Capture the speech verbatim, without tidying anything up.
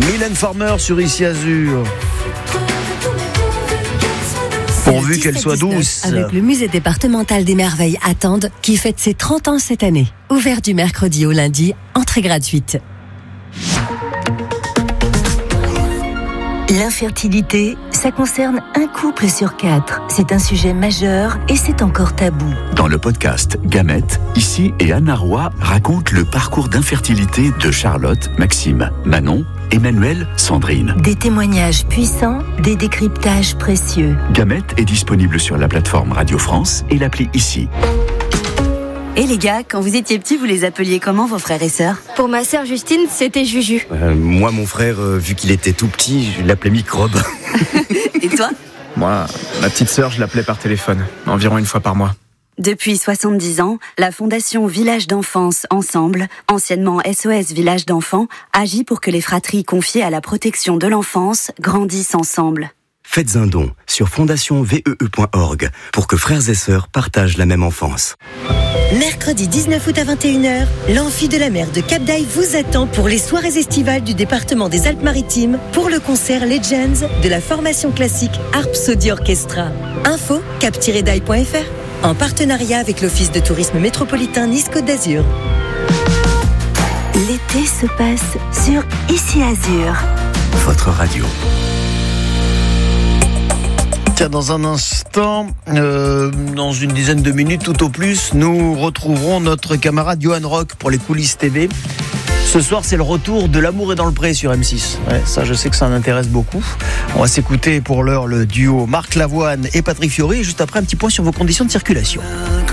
Mylène Farmer sur Ici Azur. Pourvu qu'elle soit douce. Avec le musée départemental des merveilles à Tende qui fête ses trente ans cette année. Ouvert du mercredi au lundi, entrée gratuite. L'infertilité, ça concerne un couple sur quatre. C'est un sujet majeur et c'est encore tabou. Dans le podcast Gamètes, Ici et Anna Roy racontent le parcours d'infertilité de Charlotte, Maxime, Manon, Emmanuel, Sandrine. Des témoignages puissants, des décryptages précieux. Gamètes est disponible sur la plateforme Radio France et l'appli Ici. Et les gars, quand vous étiez petits, vous les appeliez comment vos frères et sœurs ? Pour ma sœur Justine, c'était Juju. Euh, moi, mon frère, euh, vu qu'il était tout petit, je l'appelais Microbe. Et toi ? Moi, ma petite sœur, je l'appelais par téléphone, environ une fois par mois. Depuis soixante-dix ans, la Fondation Village d'Enfance Ensemble, anciennement S O S Village d'Enfants, agit pour que les fratries confiées à la protection de l'enfance grandissent ensemble. Faites un don sur fondation v e e point org pour que frères et sœurs partagent la même enfance. Mercredi dix-neuf août à vingt et une heures, l'Amphi de la mer de Cap d'Aille vous attend pour les soirées estivales du département des Alpes-Maritimes pour le concert Legends de la formation classique Harp Saudi Orchestra. Info cap tiret daille point f r en partenariat avec l'Office de tourisme métropolitain Nice-Côte d'Azur. L'été se passe sur Ici Azur. Votre radio. Dans un instant, euh, dans une dizaine de minutes tout au plus, nous retrouverons notre camarade Johan Rock pour les coulisses T V. Ce soir, c'est le retour de L'amour est dans le pré sur M six. Ouais, ça, je sais que ça en intéresse beaucoup. On va s'écouter pour l'heure le duo Marc Lavoine et Patrick Fiori. Juste après, un petit point sur vos conditions de circulation.